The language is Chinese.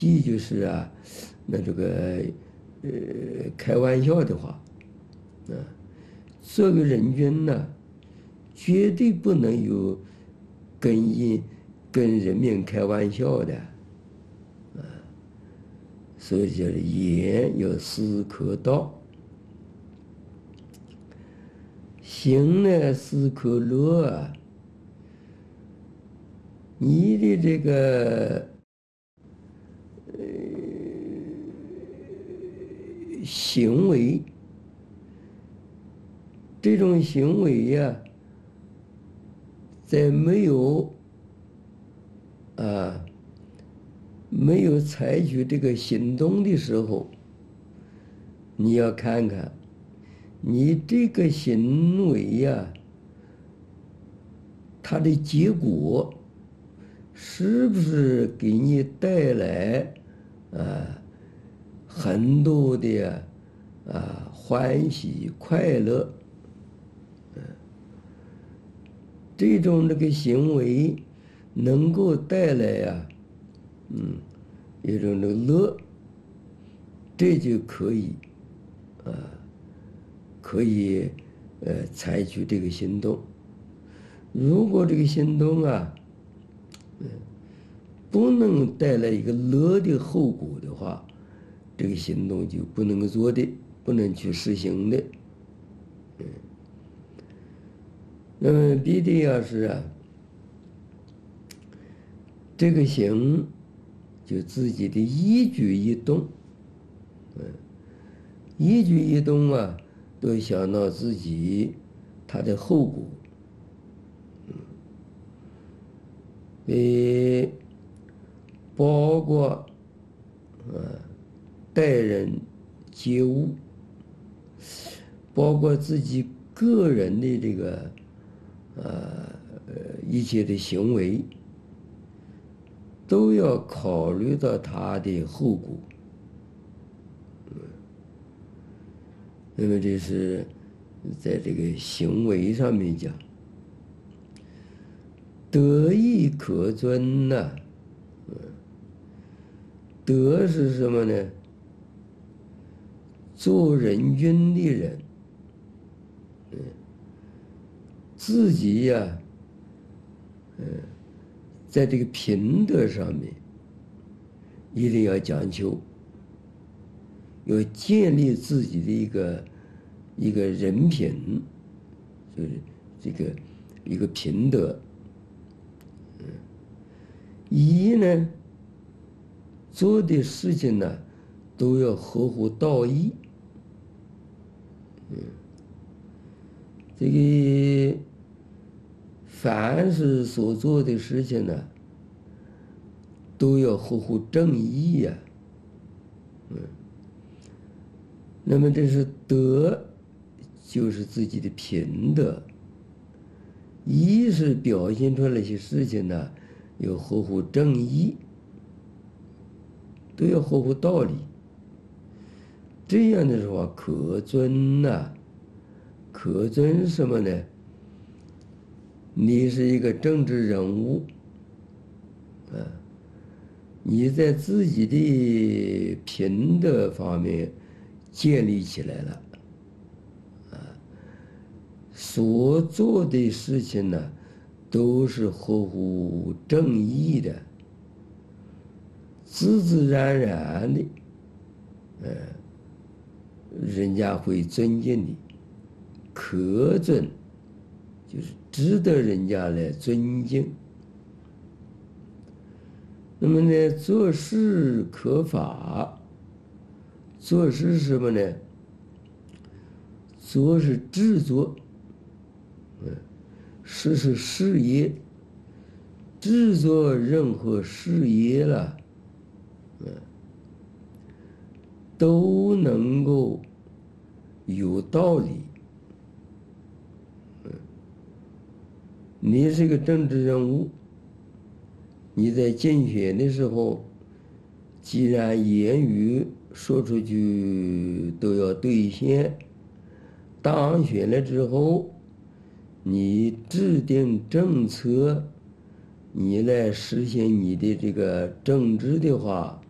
一就是那这个开玩笑的话，做个人君呢，绝对不能有跟人民开玩笑的，所以叫言要思可道，行呢思可乐。你的这个行为，这种行为呀，在没有采取这个行动的时候，你要看看你这个行为呀，它的结果是不是给你带来很多的欢喜快乐？这种这个行为能够带来一种的乐，这就可以采取这个行动。如果这个行动不能带来一个乐的后果的话，这个行动就不能做的，不能去实行的。那么必定要是这个行，就自己的一举一动，一举一动都想到自己它的后果，包括待人接物，包括自己个人的这个一切的行为，都要考虑到它的后果。那么这是在这个行为上面讲，德亦可尊呐。德是什么呢？做人君的人，自己在这个品德上面一定要讲究，要建立自己的一个人品，就是这个一个品德。一呢，做的事情呢，都要合乎道义。这个凡是所做的事情呢，都要合乎正义呀。那么这是德，就是自己的品德；义是表现出来一些事情呢，要合乎正义，都要合乎道理。这样的话，可尊呐。可尊什么呢？你是一个政治人物，你在自己的品德方面建立起来了，所做的事情呢，都是合乎正义的，自自然然的，人家会尊敬你。可尊就是值得人家来尊敬。那么呢，做事可法，做事是什么呢？做是制作，事是事业，制作任何事业了，都能够有道理。你是个政治人物，你在竞选的时候，既然言语说出去都要兑现，当选了之后，你制定政策，你来实现你的这个政治的话，